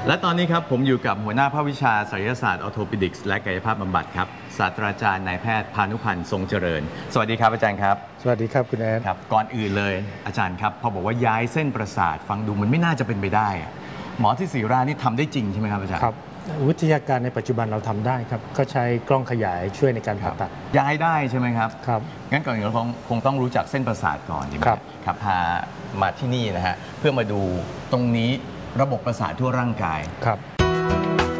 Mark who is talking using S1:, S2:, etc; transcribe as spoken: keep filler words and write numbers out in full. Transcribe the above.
S1: และตอนนี้ครับผมอยู่กับหัวหน้าภาควิชาศัลยศาสตร์ออร์โทปิดิกส์และกายภาพบำบัดครับศาสตราจารย์นายแพทย์พานุพันธ์ทรงเจริญสวัสดีครับอาจารย์ครับ
S2: สวัสดีครับคุณแอน
S1: ครับก่อนอื่นเลยอาจารย์ครับพอบอกว่าย้ายเส้นประสาทฟังดูมันไม่น่าจะเป็นไปได้หมอที่ศิริราชนี่ทำได้จริงใช่ไหมครับอาจารย์
S2: ครับวิทยาการในปัจจุบันเราทำได้ครับก็ใช้กล้องขยายช่วยในการผ่าตัด
S1: ย้ายได้ใช่ไหมครับ
S2: ครับ
S1: งั้นก่อนอื่นเราคงคงต้องรู้จักเส้นประสาทก่อนดีไหมครับครับพามาที่นี่นะฮะเพื่อมาดูตรงนี้ระบบประสาททั่วร่างกาย
S2: ครับ